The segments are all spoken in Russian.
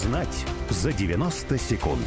узнать за 90 секунд.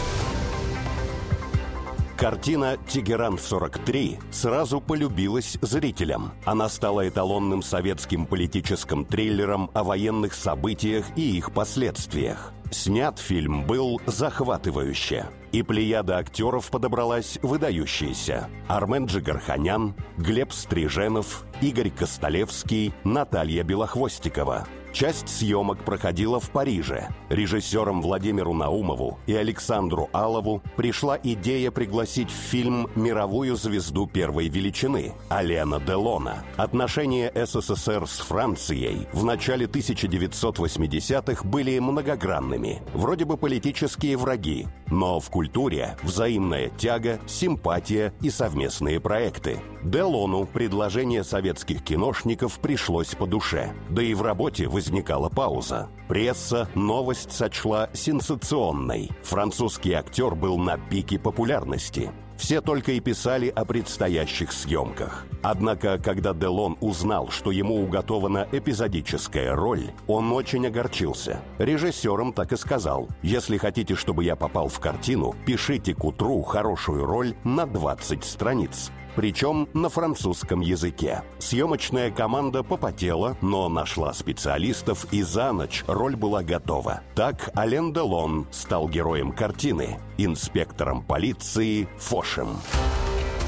Картина «Тегеран-43» сразу полюбилась зрителям. Она стала эталонным советским политическим триллером о военных событиях и их последствиях. Снят фильм был захватывающе. И плеяда актеров подобралась выдающаяся: Армен Джигарханян, Глеб Стриженов, Игорь Костолевский, Наталья Белохвостикова. Часть съемок проходила в Париже. Режиссерам Владимиру Наумову и Александру Алову пришла идея пригласить в фильм мировую звезду первой величины Алена Делона. Отношения СССР с Францией в начале 1980-х были многогранными. Вроде бы политические враги, но в культуре взаимная тяга, симпатия и совместные проекты. Делону предложение советских киношников пришлось по душе. Да и в работе возникала пауза. Пресса новость сочла сенсационной. Французский актер был на пике популярности. Все только и писали о предстоящих съемках. Однако, когда Делон узнал, что ему уготована эпизодическая роль, он очень огорчился. Режиссерам так и сказал: «Если хотите, чтобы я попал в картину, пишите к утру хорошую роль на 20 страниц». Причем на французском языке. Съемочная команда попотела, но нашла специалистов, и за ночь роль была готова. Так Ален Делон стал героем картины, инспектором полиции Фошем.